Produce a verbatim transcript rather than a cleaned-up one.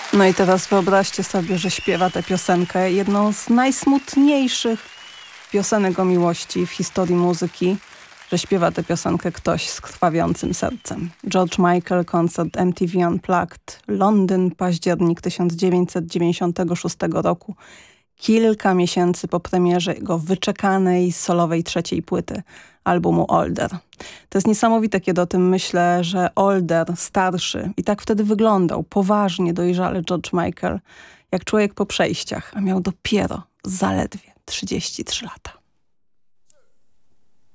No i teraz wyobraźcie sobie, że śpiewa tę piosenkę, jedną z najsmutniejszych piosenek o miłości w historii muzyki, że śpiewa tę piosenkę ktoś z krwawiącym sercem. George Michael, koncert M T V Unplugged, Londyn, październik tysiąc dziewięćset dziewięćdziesiątego szóstego roku. Kilka miesięcy po premierze jego wyczekanej solowej trzeciej płyty, albumu Older. To jest niesamowite, kiedy o tym myślę, że Older, starszy, i tak wtedy wyglądał, poważnie, dojrzale George Michael, jak człowiek po przejściach, a miał dopiero zaledwie trzydzieści trzy lata.